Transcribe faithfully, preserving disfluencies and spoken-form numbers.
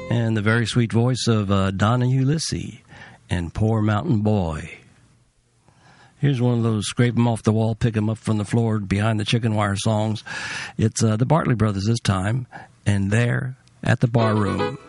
And the very sweet voice of uh, Donna Ulysses and Poor Mountain Boy. Here's one of those scrape 'em off the wall, pick 'em up from the floor behind the chicken wire songs. It's uh, the Bartley Brothers this time, and There at the Bar Room.